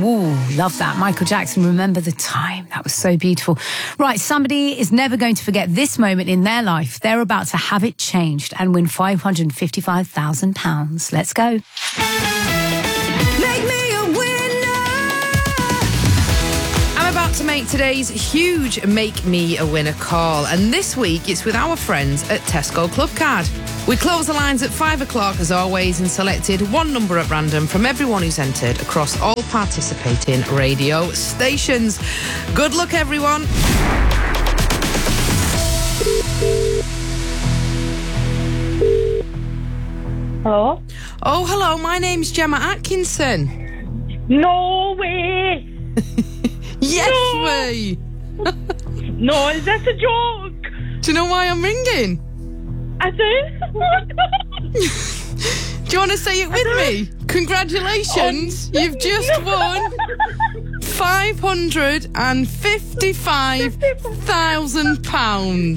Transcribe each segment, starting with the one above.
Ooh, love that. Michael Jackson, Remember the Time. That was so beautiful. Right, somebody is never going to forget this moment in their life. They're about to have it changed and win £555,000. Let's go. Make me a winner. I'm about to make today's huge Make Me a Winner call, and this week it's with our friends at Tesco Clubcard. We close the lines at 5 o'clock as always and selected one number at random from everyone who's entered across all participating radio stations. Good luck, everyone. Hello? Oh, hello, my name's Gemma Atkinson. No way! Yes No. way! No, is this a joke? Do you know why I'm ringing? I do? Do you want to say it with me? Congratulations, you've just won £555,000.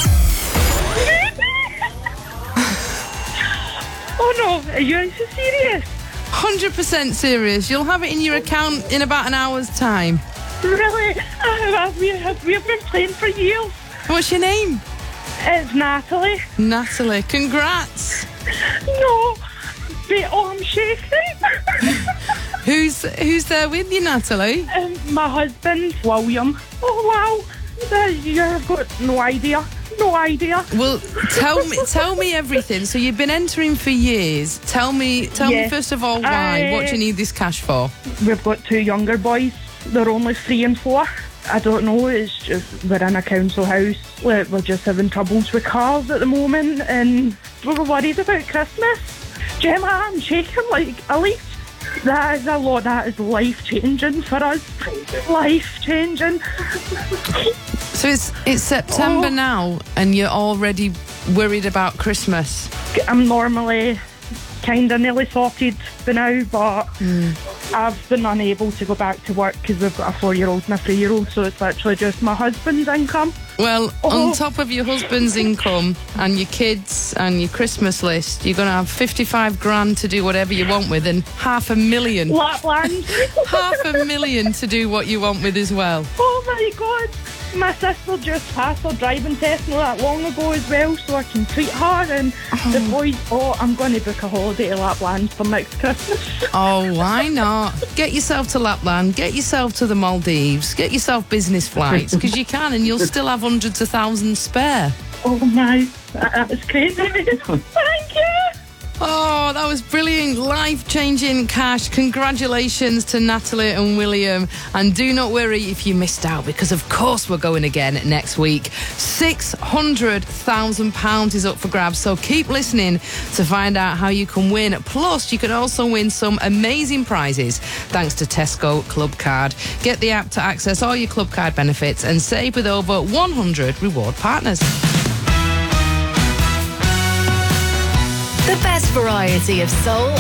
Oh no, are you so serious? 100% serious. You'll have it in your account in about an hour's time. Really? We've been playing for years. What's your name? It's Natalie. Natalie. Congrats. No. Wait, oh, I'm shaking. Who's there with you, Natalie? My husband, William. Oh wow. You've got no idea. No idea. Well, tell me everything. So you've been entering for years. Tell me first of all why. What do you need this cash for? We've got two younger boys. They're only 3 and 4. I don't know, it's just we're in a council house. We're just having troubles with cars at the moment and we're worried about Christmas. Gemma, I'm shaking like a leaf. That is a lot. That is life-changing for us. Life-changing. So it's September now and you're already worried about Christmas. I'm normally kind of nearly sorted by now, but I've been unable to go back to work because we've got a 4-year-old and a 3-year-old, so it's literally just my husband's income. Well, on top of your husband's income and your kids and your Christmas list, you're going to have 55 grand to do whatever you want with and $500,000. Lapland. $500,000 to do what you want with as well. Oh my God. My sister just passed her driving test not that long ago as well, so I can treat her and the boys. Oh, I'm going to book a holiday to Lapland for next Christmas. Oh, why not? Get yourself to Lapland, get yourself to the Maldives, get yourself business flights, because you can and you'll still have hundreds of thousands spare. Oh my, that was crazy. Thank you. Oh, that was brilliant. Life-changing cash. Congratulations to Natalie and William. And do not worry if you missed out, because of course we're going again next week. £600,000 is up for grabs, so keep listening to find out how you can win. Plus, you can also win some amazing prizes thanks to Tesco Clubcard. Get the app to access all your Clubcard benefits and save with over 100 reward partners. The best variety of soul